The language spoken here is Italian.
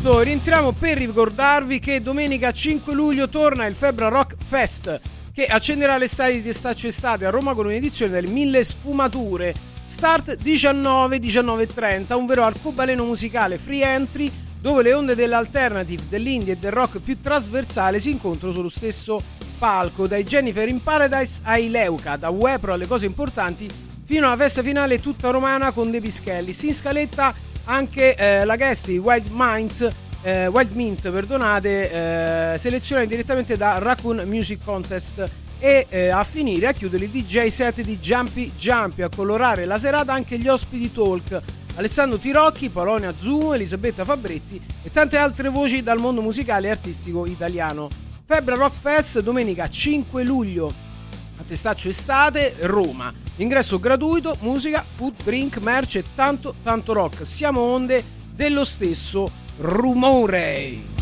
Esatto, rientriamo per ricordarvi che domenica 5 luglio torna il Febbra Rock Fest, che accenderà le strade di Testaccio Estate a Roma con un'edizione delle 1000 sfumature. Start 19:30, un vero arcobaleno musicale free entry dove le onde dell'alternative, dell'indie e del rock più trasversale si incontrano sullo stesso palco, dai Jennifer in Paradise ai Leuca, da Wepro alle cose importanti fino alla festa finale tutta romana con De Pischelli. Si in scaletta anche la guest di Wild Mint, selezionati direttamente da Raccoon Music Contest, e a finire, a chiudere, il DJ set di Jumpy Jumpy, a colorare la serata anche gli ospiti talk Alessandro Tirocchi, Polonia Zumo, Elisabetta Fabretti e tante altre voci dal mondo musicale e artistico italiano. Febbra Rock Fest domenica 5 luglio a Testaccio Estate, Roma. Ingresso gratuito, musica, food, drink, merce e tanto rock. Siamo onde dello stesso rumore.